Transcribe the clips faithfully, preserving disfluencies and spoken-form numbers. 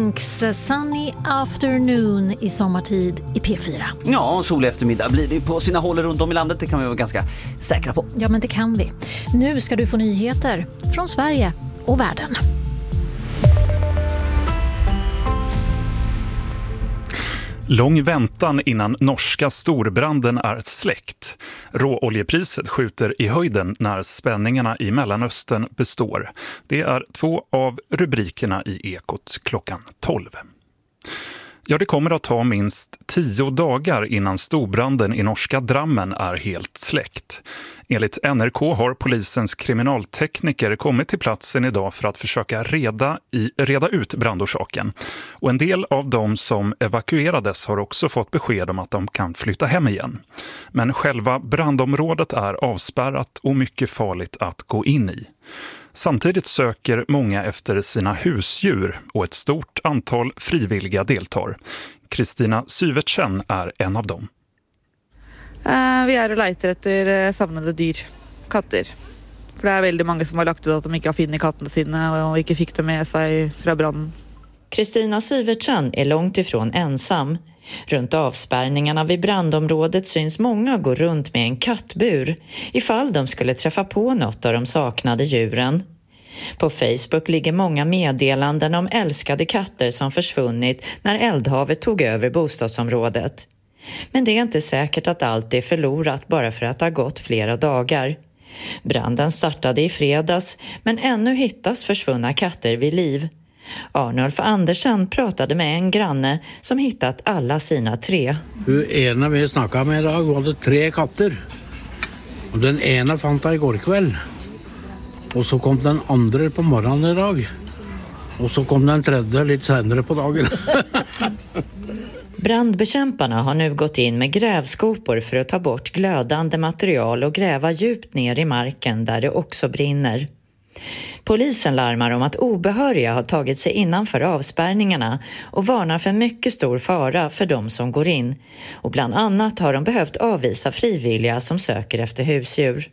Kinks Sunny Afternoon i sommartid i P fyra. Ja, solig eftermiddag blir det på sina håll runt om i landet. Det kan vi vara ganska säkra på. Ja, men det kan vi. Nu ska du få nyheter från Sverige och världen. Lång väntan innan norska storbranden är släckt. Råoljepriset skjuter i höjden när spänningarna i Mellanöstern består. Det är två av rubrikerna i Ekot klockan tolv. Ja, det kommer att ta minst tio dagar innan storbranden i norska Drammen är helt släckt. Enligt N R K har polisens kriminaltekniker kommit till platsen idag för att försöka reda, i, reda ut brandorsaken. Och en del av de som evakuerades har också fått besked om att de kan flytta hem igen. Men själva brandområdet är avspärrat och mycket farligt att gå in i. Samtidigt söker många efter sina husdjur och ett stort antal frivilliga deltar. Kristina Syvertsen är en av dem. Uh, vi är och leter efter savnade dyr, katter. För det är väldigt många som har lagt ut att de inte har funnit katterna sina och inte fick det med sig från branden. Kristina Syvertsen är långt ifrån ensam. Runt avspärrningarna vid brandområdet syns många gå runt med en kattbur ifall de skulle träffa på något av de saknade djuren. På Facebook ligger många meddelanden om älskade katter som försvunnit när eldhavet tog över bostadsområdet. Men det är inte säkert att allt är förlorat bara för att det har gått flera dagar. Branden startade i fredags, men ännu hittas försvunna katter vid liv. Arnulf Andersen pratade med en granne som hittat alla sina tre. Den ena vi snackade med idag var det tre katter. Och den ena fann jag igår kväll. Och så kom den andra på morgonen idag. Och så kom den tredje lite senare på dagen. Brandbekämparna har nu gått in med grävskopor för att ta bort glödande material och gräva djupt ner i marken där det också brinner. Polisen larmar om att obehöriga har tagit sig innanför avspärrningarna och varnar för mycket stor fara för de som går in. Och bland annat har de behövt avvisa frivilliga som söker efter husdjur.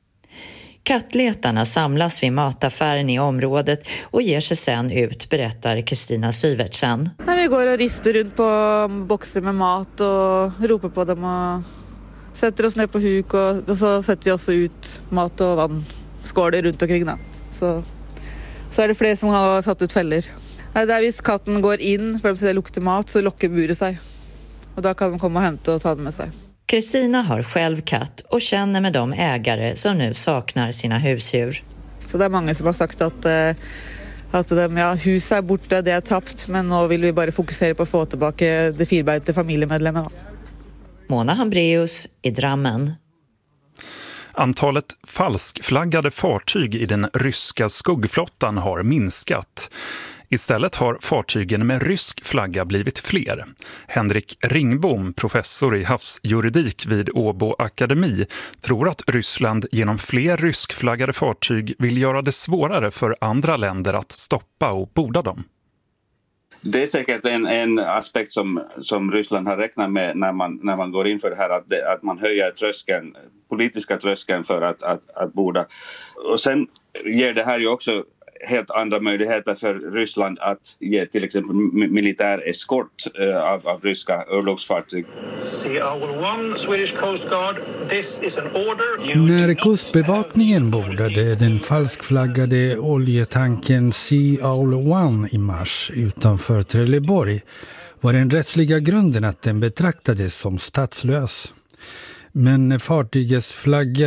Kattletarna samlas vid mataffären i området och ger sig sen ut, berättar Kristina Syvertsen. Vi går och rister runt på boxar med mat och ropar på dem och sätter oss ner på huk och, och så sätter vi också ut mat och vannskålar runt omkring. Då. Så, så är det fler som har satt ut fällor. Där hvis katten går in för att det luktar mat så lockar buret sig. Och då kan de komma och hämta och ta det med sig. Kristina har själv katt och känner med de ägare som nu saknar sina husdjur. Så det är många som har sagt att, att de, ja, hus är borta, det är tappt, men nu vill vi bara fokusera på att få tillbaka det fyrbente familjemedlemmarna. Mona Hambreus i Drammen. Antalet falskflaggade fartyg i den ryska skuggflottan har minskat. Istället har fartygen med rysk flagga blivit fler. Henrik Ringbom, professor i havsjuridik vid Åbo Akademi, tror att Ryssland genom fler ryskflaggade fartyg vill göra det svårare för andra länder att stoppa och borda dem. Det är säkert en, en aspekt som, som Ryssland har räknat med när man, när man går in för det här, att, det, att man höjer tröskeln, politiska tröskeln för att, att, att borda. Och sen ger det här ju också helt andra möjligheter för Ryssland att ge till exempel militär eskort uh, av, av ryska örlogsfartyg. När kustbevakningen bordade den falskflaggade oljetanken Sea Owl One i mars utanför Trelleborg var den rättsliga grunden att den betraktades som statslös. Men fartygets flagga